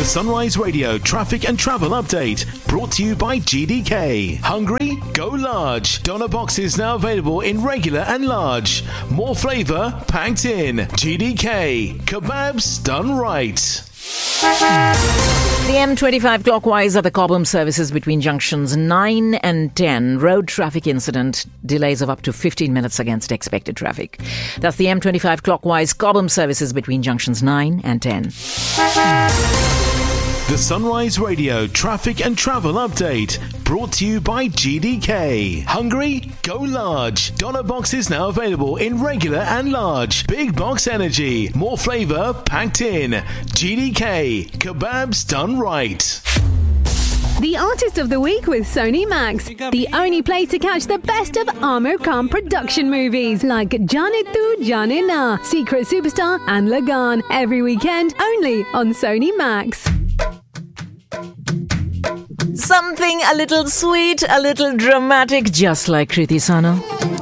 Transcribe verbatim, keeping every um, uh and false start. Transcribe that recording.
The Sunrise Radio traffic and travel update brought to you by G D K. Hungry? Go large. Doner boxes now available in regular and large. More flavour packed in. G D K. Kebabs done right. The M twenty-five clockwise are the Cobham services between junctions nine and ten. Road traffic incident. Delays of up to fifteen minutes against expected traffic. That's the M twenty-five clockwise Cobham services between junctions nine and ten. The Sunrise Radio traffic and travel update brought to you by G D K. Hungry? Go large. Doner boxes now available in regular and large. Big box energy. More flavour packed in. G D K. Kebabs done right. The Artist of the Week with Sony Max. The only place to catch the best of Amir Khan production movies like Jaane Tu Jaane Na, Secret Superstar and Lagan. Every weekend only on Sony Max. Something a little sweet, a little dramatic, just like Kriti Sano.